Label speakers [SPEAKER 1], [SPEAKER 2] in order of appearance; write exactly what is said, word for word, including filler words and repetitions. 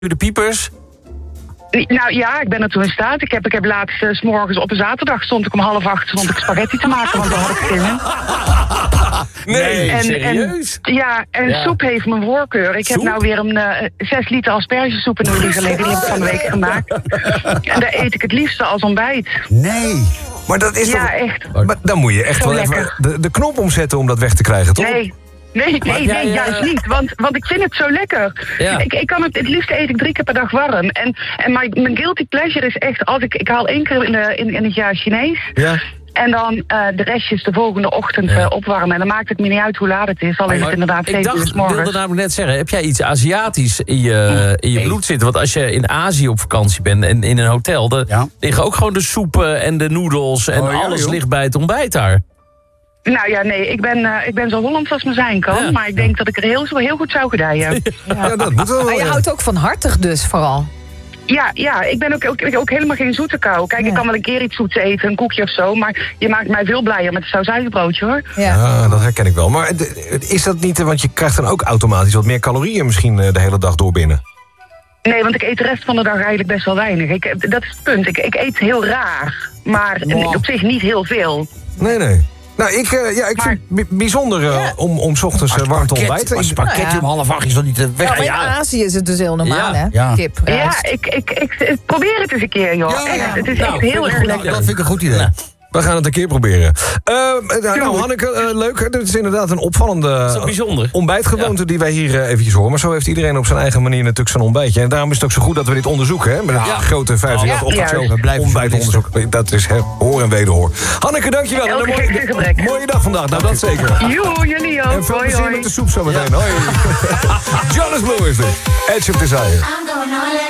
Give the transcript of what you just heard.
[SPEAKER 1] De piepers?
[SPEAKER 2] Nou ja, ik ben er toen in staat. Ik heb, ik heb laatst, uh, 's morgens op een zaterdag stond ik om half acht stond ik spaghetti te maken, want daar had ik zin in.
[SPEAKER 1] Nee,
[SPEAKER 2] en,
[SPEAKER 1] serieus?
[SPEAKER 2] En, ja, en
[SPEAKER 1] ja.
[SPEAKER 2] soep heeft mijn voorkeur. Ik
[SPEAKER 1] Soep?
[SPEAKER 2] heb nou weer een uh, zes liter aspergesoep in de vriezer liggen. Die heb ik van de week gemaakt. En daar eet ik het liefste als ontbijt.
[SPEAKER 3] Nee.
[SPEAKER 4] Maar dat is
[SPEAKER 2] Ja,
[SPEAKER 4] toch...
[SPEAKER 2] echt.
[SPEAKER 4] Maar dan moet je echt
[SPEAKER 2] Zo
[SPEAKER 4] wel even
[SPEAKER 2] lekker.
[SPEAKER 4] de, de knop omzetten om dat weg te krijgen, toch?
[SPEAKER 2] Nee. Nee, nee,
[SPEAKER 1] jij,
[SPEAKER 2] nee,
[SPEAKER 1] uh,
[SPEAKER 2] juist niet. Want, want ik vind het zo lekker.
[SPEAKER 1] Ja.
[SPEAKER 2] Ik, ik kan het, het liefst eet ik drie keer per dag warm. En, en mijn, mijn guilty pleasure is echt, als ik, ik haal één keer in, de, in, in het jaar Chinees.
[SPEAKER 4] Ja.
[SPEAKER 2] En dan uh, de restjes de volgende ochtend
[SPEAKER 1] Ja.
[SPEAKER 2] uh, opwarmen. En dan maakt het me niet uit hoe laat het is. Al is het
[SPEAKER 1] Maar
[SPEAKER 2] inderdaad
[SPEAKER 1] ik
[SPEAKER 2] zeven uur 's
[SPEAKER 1] dacht,
[SPEAKER 2] morgens.
[SPEAKER 1] wilde namelijk net zeggen, heb jij iets Aziatisch in je, in je bloed zitten? Want als je in Azië op vakantie bent en in een hotel, dan
[SPEAKER 3] Ja.
[SPEAKER 1] liggen ook gewoon de soepen en de noedels en
[SPEAKER 3] Oh, ja,
[SPEAKER 1] alles
[SPEAKER 3] joh.
[SPEAKER 1] ligt bij het ontbijt daar.
[SPEAKER 2] Nou ja, nee, ik ben, uh, ik ben zo Hollands als me zijn kan.
[SPEAKER 1] Ja.
[SPEAKER 2] Maar ik denk dat ik er heel, heel goed zou gedijen.
[SPEAKER 4] Ja, dat moet wel.
[SPEAKER 5] Maar je
[SPEAKER 4] ja.
[SPEAKER 5] houdt ook van hartig dus vooral.
[SPEAKER 2] Ja, ja, ik ben ook, ook, ook helemaal geen zoete kou. Kijk,
[SPEAKER 5] Ja.
[SPEAKER 2] ik kan wel een keer iets zoets eten, een koekje of zo. Maar je maakt mij veel blijer met een saus-ijsbroodje, hoor.
[SPEAKER 5] Ja.
[SPEAKER 4] Ja, dat herken ik wel. Maar d- is dat niet, want je krijgt dan ook automatisch wat meer calorieën misschien eh, de hele dag door binnen?
[SPEAKER 2] Nee, want ik eet de rest van de dag eigenlijk best wel weinig. Ik, dat is het punt. Ik, ik eet heel raar, maar
[SPEAKER 3] Wow.
[SPEAKER 2] op zich niet heel veel.
[SPEAKER 4] Nee, nee. Nou, ik, eh, ja, ik
[SPEAKER 2] Maar-
[SPEAKER 4] vind het bi- bijzonder eh, om, om 's ochtends eh, warm te ontbijten.
[SPEAKER 3] Als
[SPEAKER 4] Ik-
[SPEAKER 3] spaghetti
[SPEAKER 5] Nou ja.
[SPEAKER 3] om half acht is dat niet te weg.
[SPEAKER 5] Ja, maar in
[SPEAKER 3] Ja,
[SPEAKER 5] Azië is het dus heel normaal,
[SPEAKER 1] Ja.
[SPEAKER 5] hè?
[SPEAKER 3] Ja.
[SPEAKER 5] Kip, rijst.
[SPEAKER 2] Ja, ik, ik, ik, ik probeer het eens een keer, joh.
[SPEAKER 3] Ja,
[SPEAKER 2] Echt,
[SPEAKER 3] ja.
[SPEAKER 2] het is
[SPEAKER 1] Nou,
[SPEAKER 2] echt
[SPEAKER 1] vind
[SPEAKER 2] heel
[SPEAKER 1] ik
[SPEAKER 2] erg
[SPEAKER 1] goed.
[SPEAKER 2] lekker.
[SPEAKER 3] dat vind ik een goed idee.
[SPEAKER 1] Nou.
[SPEAKER 4] We gaan het een keer proberen. Uh, nou, Hanneke, uh, leuk. Dit is inderdaad een opvallende
[SPEAKER 1] is toch bijzonder?
[SPEAKER 4] ontbijtgewoonte die wij hier uh, eventjes horen. Maar zo heeft iedereen op zijn eigen manier natuurlijk zijn ontbijtje. En daarom is het ook zo goed dat we dit onderzoeken. Hè? Met een
[SPEAKER 1] Ja.
[SPEAKER 4] grote vijftienjarig
[SPEAKER 2] Ja.
[SPEAKER 4] ochtendshow.
[SPEAKER 2] Ja.
[SPEAKER 3] We blijven
[SPEAKER 4] ontbijtonderzoek. Dat is hè, hoor en wederhoor. Hanneke, dankjewel. En
[SPEAKER 2] Elke
[SPEAKER 4] een mooie,
[SPEAKER 2] gek gebrek.
[SPEAKER 4] mooie dag vandaag. Nou, dat zeker.
[SPEAKER 2] Joe, jullie ook.
[SPEAKER 4] En veel
[SPEAKER 2] Hoi,
[SPEAKER 4] plezier
[SPEAKER 2] hoi.
[SPEAKER 4] met de soep zometeen. Hoi. Jonas Blue is dit. Edge of Desire.
[SPEAKER 6] I'm going all in.